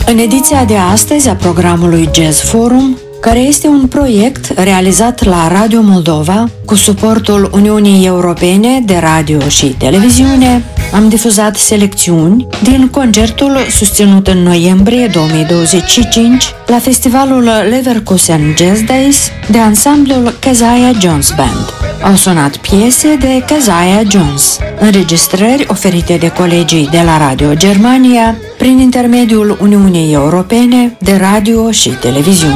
În ediția de astăzi a programului Jazz Forum, care este un proiect realizat la Radio Moldova cu suportul Uniunii Europene de Radio și Televiziune, am difuzat selecțiuni din concertul susținut în noiembrie 2025 la festivalul Leverkusen Jazz Days de ansamblul Keziah Jones Band. Au sunat piese de Keziah Jones, înregistrări oferite de colegii de la Radio Germania prin intermediul Uniunii Europene de Radio și Televiziune.